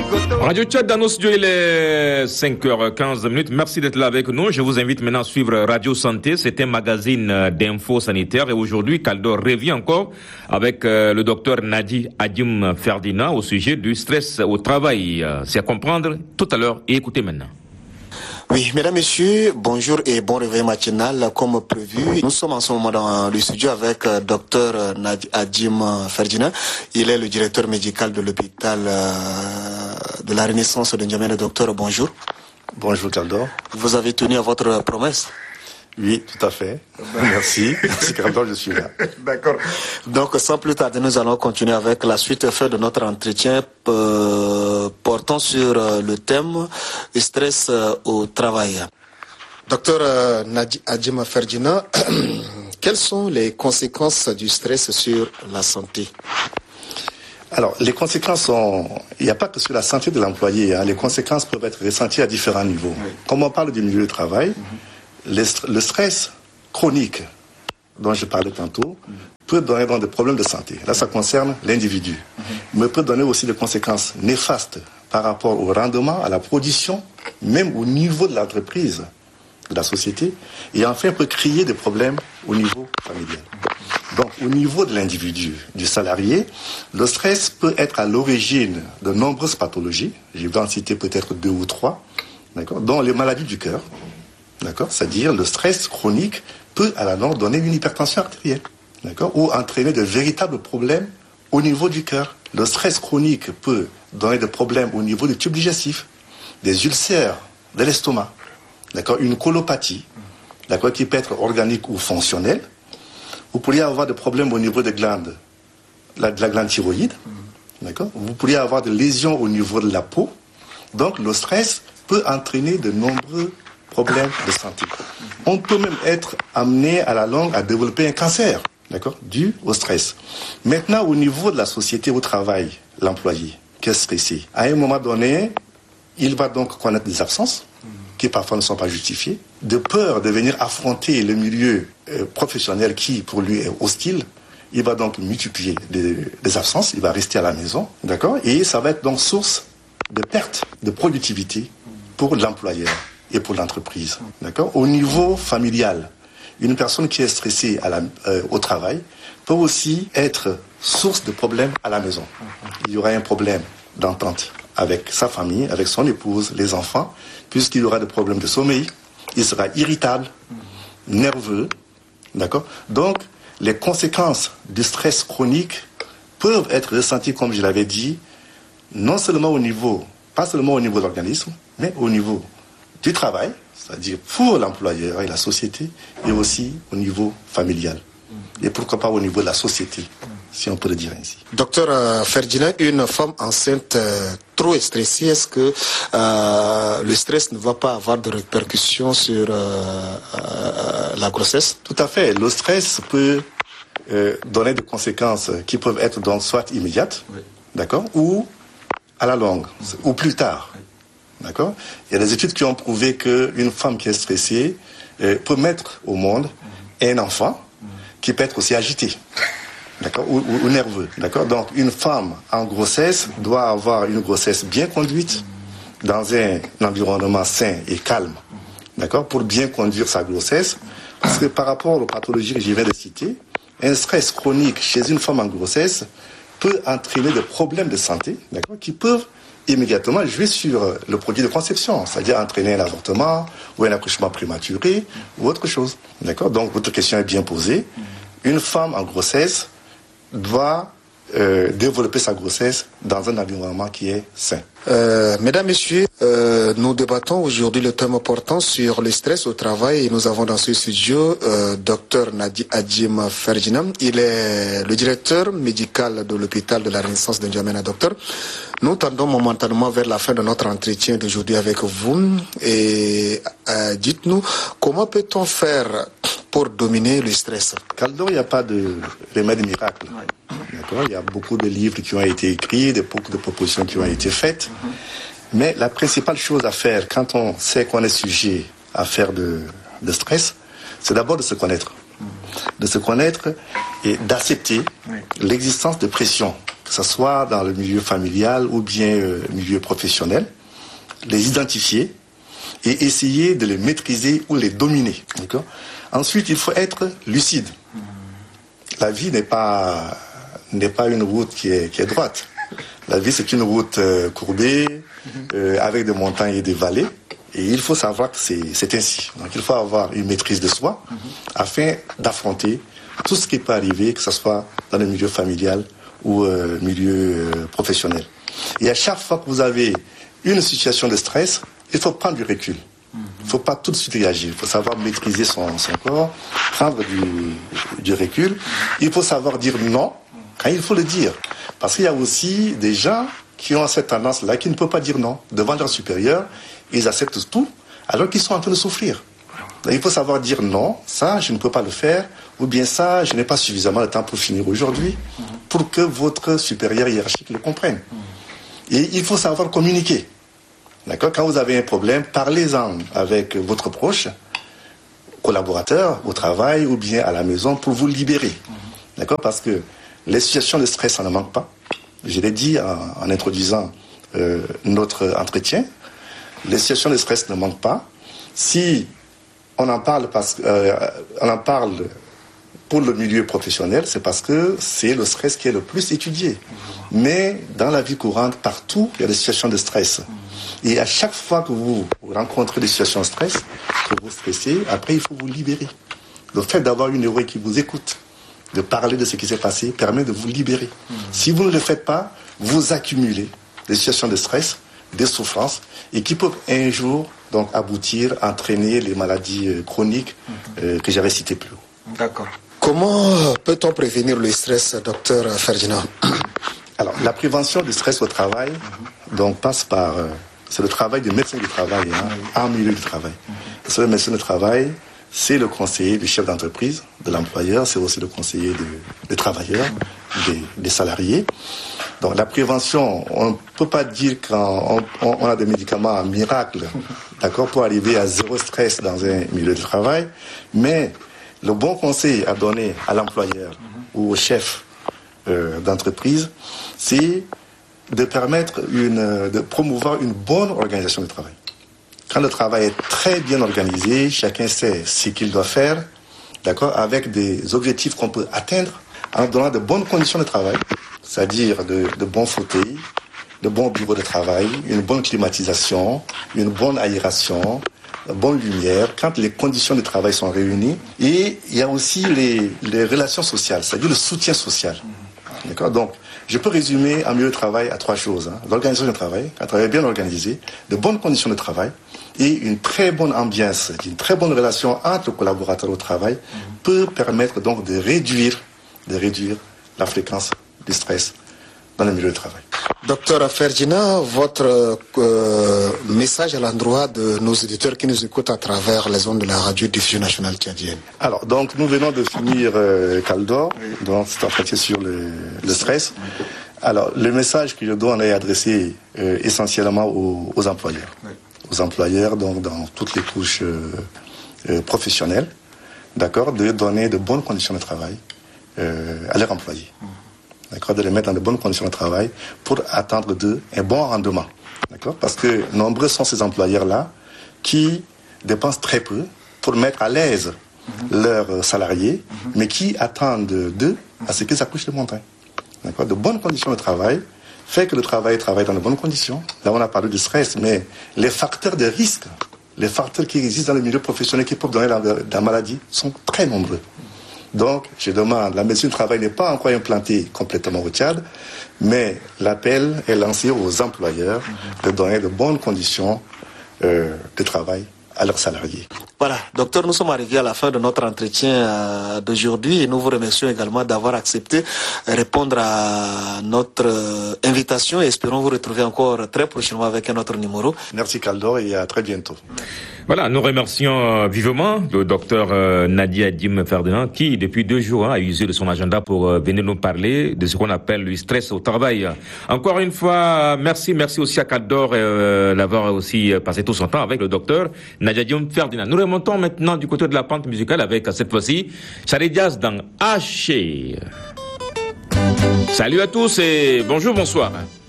Radio Tchad dans nos studios, il est 5h15. Merci d'être là avec nous. Je vous invite maintenant à suivre Radio Santé. C'est un magazine d'infos sanitaires. Et aujourd'hui, Kaldor revient encore avec le docteur Nadi Adjim Ferdinand au sujet du stress au travail. C'est à comprendre tout à l'heure et écoutez maintenant. Oui, mesdames, messieurs, bonjour et bon réveil matinal comme prévu. Nous sommes en ce moment dans le studio avec Dr Nadi Adjim Ferdinand. Il est le directeur médical de l'hôpital de la Renaissance de N'Djamena. Docteur, bonjour. Bonjour Kaldor. Vous avez tenu à votre promesse? Oui, tout à fait. Merci. Merci Kaldor, je suis là. D'accord. Donc, sans plus tarder, nous allons continuer avec la suite de notre entretien portant sur le thème stress au travail. Docteur Nadi Adjim Ferdinand, quelles sont les conséquences du stress sur la santé? Alors, les conséquences sont... Il n'y a pas que sur la santé de l'employé. Les conséquences peuvent être ressenties à différents niveaux. Oui. Comme on parle du milieu de travail, le stress chronique, dont je parlais tantôt, peut donner des problèmes de santé. Là, ça concerne l'individu. Mais peut donner aussi des conséquences néfastes par rapport au rendement, à la production, même au niveau de l'entreprise, de la société. Et enfin, peut créer des problèmes au niveau familial. Donc, au niveau de l'individu, du salarié, le stress peut être à l'origine de nombreuses pathologies. Je vais en citer peut-être 2 ou 3, d'accord, dont les maladies du cœur, d'accord, c'est-à-dire le stress chronique peut à la longue donner une hypertension artérielle, d'accord, ou entraîner de véritables problèmes au niveau du cœur. Le stress chronique peut donner des problèmes au niveau du tube digestif, des ulcères de l'estomac, d'accord, une colopathie, d'accord, qui peut être organique ou fonctionnelle. Vous pourriez avoir des problèmes au niveau des glandes, de la glande thyroïde, d'accord. Vous pourriez avoir des lésions au niveau de la peau. Donc le stress peut entraîner de nombreux problèmes de santé. On peut même être amené à la longue à développer un cancer, d'accord, dû au stress. Maintenant, au niveau de la société au travail, l'employé qui est stressé, à un moment donné, il va donc connaître des absences qui parfois ne sont pas justifiées, de peur de venir affronter le milieu professionnel qui, pour lui, est hostile. Il va donc multiplier des absences, il va rester à la maison, d'accord, et ça va être donc source de perte de productivité pour l'employeur et pour l'entreprise, d'accord. Au niveau familial, une personne qui est stressée au travail peut aussi être source de problèmes à la maison. Il y aura un problème d'entente avec sa famille, avec son épouse, les enfants, puisqu'il y aura des problèmes de sommeil, il sera irritable, nerveux, d'accord. Donc, les conséquences du stress chronique peuvent être ressenties, comme je l'avais dit, pas seulement au niveau de l'organisme, mais au niveau du travail, c'est-à-dire pour l'employeur et la société, et aussi au niveau familial. Et pourquoi pas au niveau de la société, si on peut le dire ainsi. Docteur Ferdinand, une femme enceinte trop stressée, est-ce que le stress ne va pas avoir de répercussions sur la grossesse? Tout à fait. Le stress peut donner des conséquences qui peuvent être donc soit immédiates, oui, d'accord, ou à la longue, ou plus tard. D'accord. Il y a des études qui ont prouvé qu'une femme qui est stressée peut mettre au monde un enfant qui peut être aussi agité, d'accord, ou nerveux, d'accord. Donc une femme en grossesse doit avoir une grossesse bien conduite dans un environnement sain et calme, d'accord, pour bien conduire sa grossesse, parce que par rapport aux pathologies que je viens de citer, un stress chronique chez une femme en grossesse peut entraîner des problèmes de santé, d'accord, qui peuvent immédiatement jouer sur le produit de conception, c'est-à-dire entraîner un avortement ou un accouchement prématuré ou autre chose. D'accord. Donc votre question est bien posée. Une femme en grossesse doit développer sa grossesse dans un environnement qui est sain. Mesdames, Messieurs, nous débattons aujourd'hui le thème portant sur le stress au travail et nous avons dans ce studio Dr Nadi Adjim Ferdinand. Il est le directeur médical de l'hôpital de la Renaissance de N'Djamena. Docteur, nous tendons momentanément vers la fin de notre entretien d'aujourd'hui avec vous et dites-nous comment peut-on faire pour dominer le stress? Kaldor, il n'y a pas de remède miracle. D'accord. Il y a beaucoup de livres qui ont été écrits, beaucoup de propositions qui ont été faites. Mais la principale chose à faire quand on sait qu'on est sujet à faire de stress, c'est d'abord de se connaître. De se connaître et d'accepter l'existence de pressions, que que ce soit dans le milieu familial ou bien milieu professionnel, les identifier et essayer de les maîtriser ou les dominer. D'accord ? Ensuite, il faut être lucide. La vie n'est pas une route qui est droite. La vie, c'est une route courbée, avec des montagnes et des vallées. Et il faut savoir que c'est ainsi. Donc, il faut avoir une maîtrise de soi afin d'affronter tout ce qui peut arriver, que ce soit dans le milieu familial ou milieu professionnel. Et à chaque fois que vous avez une situation de stress, il faut prendre du recul. Il ne faut pas tout de suite réagir. Il faut savoir maîtriser son corps, prendre du recul. Il faut savoir dire non quand il faut le dire. Parce qu'il y a aussi des gens qui ont cette tendance-là, qui ne peuvent pas dire non. Devant leurs supérieurs, ils acceptent tout, alors qu'ils sont en train de souffrir. Donc, il faut savoir dire non, ça, je ne peux pas le faire, ou bien ça, je n'ai pas suffisamment de temps pour finir aujourd'hui, pour que votre supérieur hiérarchique le comprenne. Et il faut savoir communiquer. D'accord ? Quand vous avez un problème, parlez-en avec votre proche, collaborateur, au travail, ou bien à la maison, pour vous libérer. D'accord ? Parce que les situations de stress, ça ne manque pas. Je l'ai dit en introduisant notre entretien. Les situations de stress ne manquent pas. Si on en parle pour le milieu professionnel, c'est parce que c'est le stress qui est le plus étudié. Mais dans la vie courante, partout, il y a des situations de stress. Et à chaque fois que vous rencontrez des situations de stress, que vous stressez, après il faut vous libérer. Le fait d'avoir une oreille qui vous écoute, de parler de ce qui s'est passé, permet de vous libérer. Si vous ne le faites pas, vous accumulez des situations de stress, des souffrances, et qui peuvent un jour donc aboutir, entraîner les maladies chroniques que j'avais citées plus haut. D'accord. Comment peut-on prévenir le stress, docteur Ferdinand ? Alors, la prévention du stress au travail donc, passe par... c'est le travail du médecin du travail, en milieu du travail. Parce que le médecin du travail, c'est le conseiller du chef d'entreprise, de l'employeur, c'est aussi le conseiller des travailleurs, des salariés. Donc la prévention, on ne peut pas dire qu'on a des médicaments miracles, d'accord, pour arriver à zéro stress dans un milieu de travail, mais le bon conseil à donner à l'employeur ou au chef d'entreprise, c'est de permettre de promouvoir une bonne organisation du travail. Quand le travail est très bien organisé, chacun sait ce qu'il doit faire, d'accord, avec des objectifs qu'on peut atteindre en donnant de bonnes conditions de travail, c'est-à-dire de bons fauteuils, de bons bureaux de travail, une bonne climatisation, une bonne aération, une bonne lumière, quand les conditions de travail sont réunies. Et il y a aussi les relations sociales, c'est-à-dire le soutien social. D'accord ? Donc, je peux résumer un milieu de travail à 3 choses. L'organisation du travail, un travail bien organisé, de bonnes conditions de travail et une très bonne ambiance, une très bonne relation entre collaborateurs au travail peut permettre donc de réduire la fréquence du stress dans le milieu de travail. Docteur Ferdinand, votre message à l'endroit de nos éditeurs qui nous écoutent à travers les ondes de la radio-diffusion nationale tchadienne. Alors, donc, nous venons de finir Caldor, donc c'est entretien sur le stress. Alors, le message que je donne est adressé essentiellement aux employeurs. Oui. Aux employeurs, donc, dans toutes les couches professionnelles, d'accord, de donner de bonnes conditions de travail à leurs employés. D'accord, de les mettre dans de bonnes conditions de travail pour attendre d'eux un bon rendement. D'accord, parce que nombreux sont ces employeurs-là qui dépensent très peu pour mettre à l'aise leurs salariés, mais qui attendent d'eux à ce qu'ils accouchent les montagnes. D'accord, de bonnes conditions de travail fait que le travail dans de bonnes conditions. Là, on a parlé du stress, mais les facteurs de risque, les facteurs qui existent dans le milieu professionnel qui peuvent donner la maladie sont très nombreux. Donc, je demande, la médecine du travail n'est pas encore implantée complètement au Tchad, mais l'appel est lancé aux employeurs de donner de bonnes conditions de travail à leurs salariés. Voilà, docteur, nous sommes arrivés à la fin de notre entretien d'aujourd'hui et nous vous remercions également d'avoir accepté de répondre à notre invitation et espérons vous retrouver encore très prochainement avec un autre numéro. Merci Caldor et à très bientôt. Voilà, nous remercions vivement le docteur Nadi Adjim Ferdinand qui, depuis 2 jours, a usé de son agenda pour venir nous parler de ce qu'on appelle le stress au travail. Encore une fois, merci aussi à Caldor d'avoir aussi passé tout son temps avec le docteur Nadi Adjim Ferdinand. Nous remontons maintenant du côté de la pente musicale avec, cette fois-ci, Charlie Diaz dans Haché. Salut à tous et bonjour, bonsoir.